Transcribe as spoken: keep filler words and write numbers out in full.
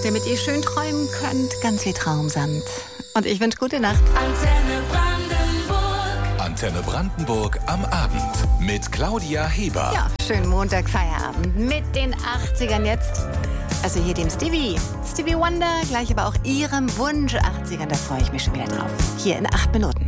damit ihr schön träumen könnt. Ganz viel Traumsand. Und ich wünsche gute Nacht. Antenne Brandenburg. Antenne Brandenburg am Abend mit Claudia Heber. Ja, schönen Montag, Feierabend mit den achtzigern jetzt. Also hier dem Stevie, Stevie Wonder, gleich aber auch Ihrem Wunsch achtzigern, da freue ich mich schon wieder drauf. Hier in acht Minuten.